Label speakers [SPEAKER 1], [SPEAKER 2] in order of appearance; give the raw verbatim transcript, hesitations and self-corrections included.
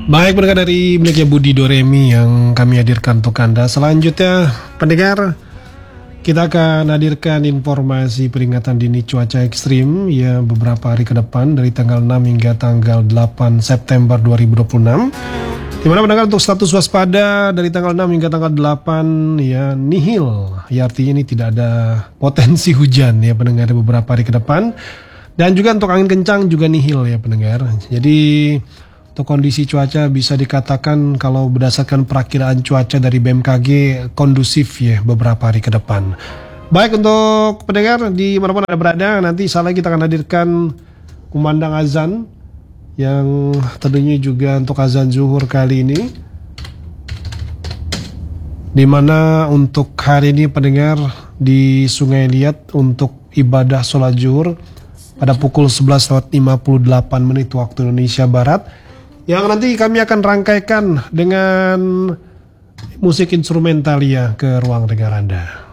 [SPEAKER 1] Baik, pendengar dari miliknya Budi Doremi yang kami hadirkan untuk Anda. Selanjutnya, pendengar, kita akan hadirkan informasi peringatan dini cuaca ekstrim ya beberapa hari ke depan dari tanggal enam hingga tanggal delapan September dua ribu dua puluh enam. Di mana pendengar untuk status waspada dari tanggal enam hingga tanggal delapan ya nihil. Ya artinya ini tidak ada potensi hujan ya pendengar beberapa hari ke depan. Dan juga untuk angin kencang juga nihil ya pendengar. Jadi untuk kondisi cuaca bisa dikatakan kalau berdasarkan perakiraan cuaca dari B M K G kondusif ya beberapa hari ke depan. Baik, untuk pendengar di manapun Anda berada, nanti salah kita akan hadirkan kumandang azan yang tentunya juga untuk azan zuhur kali ini. Dimana untuk hari ini pendengar di Sungai Liat untuk ibadah sholat zuhur pada pukul sebelas lewat lima puluh delapan menit waktu Indonesia Barat, yang nanti kami akan rangkaikan dengan musik instrumental ya ke ruang dengar Anda.